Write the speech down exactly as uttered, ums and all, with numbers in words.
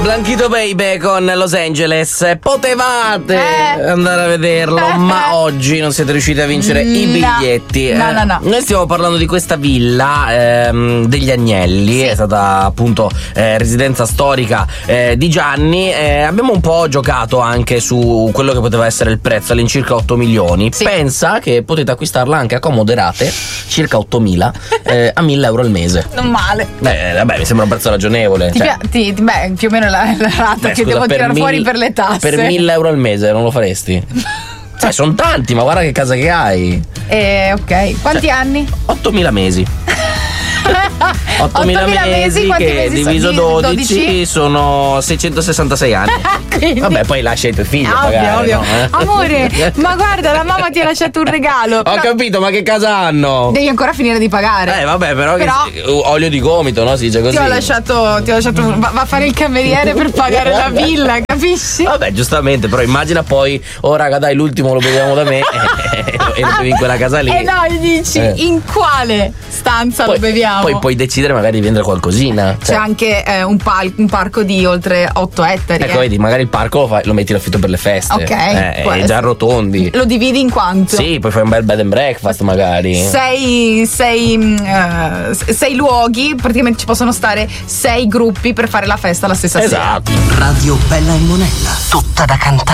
Blanchito Baby con Los Angeles. Potevate eh. andare a vederlo, eh. ma oggi non siete riusciti a vincere no. i biglietti. No, no, no. Noi stiamo parlando di questa villa ehm, degli Agnelli, sì. È stata appunto eh, residenza storica eh, di Gianni. Eh, abbiamo un po' giocato anche su quello che poteva essere il prezzo, all'incirca otto milioni. Sì. Pensa che potete acquistarla anche a commode rate, circa ottomila, eh, a mille euro al mese. Non male. Beh, vabbè, mi sembra un prezzo ragionevole. Ti cioè. pia- ti, ti, beh, più o meno la, la rata Beh, che scusa, devo tirare mil, fuori per le tasse. Per mille euro al mese non lo faresti? Cioè, sono tanti, ma guarda che casa che hai. Eh, ok. Quanti cioè, anni? ottomila mesi. ottomila mesi, mesi che mesi diviso dodici, dodici sono seicentosessantasei anni. Vabbè, poi lascia i tuoi figli ah, magari, ovvio, no? eh? Amore, ma guarda, la mamma ti ha lasciato un regalo. Ho però... capito, ma che casa hanno? Devi ancora finire di pagare. Eh vabbè, però, però... Che... olio di gomito, no? Si dice così. Ti ho lasciato, ti ho lasciato un... va a fare il cameriere per pagare la villa, capisci? Vabbè, giustamente, però immagina poi, oh raga dai, l'ultimo lo beviamo da me e lo bevi in quella casa lì. E eh no, gli dici, eh. in quale stanza poi, lo beviamo? Poi puoi decidere magari di vendere qualcosina. C'è cioè. anche eh, un, pal- un parco di oltre otto ettari. Ecco, eh. vedi, magari il parco lo, fai, lo metti in affitto per le feste. Ok. Eh, e già rotondi. Lo dividi in quanto? Sì, poi fai un bel bed and breakfast magari. Sei, sei, uh, sei luoghi, praticamente ci possono stare sei gruppi per fare la festa la stessa esatto. sera. Radio Bella e Monella, tutta da cantare.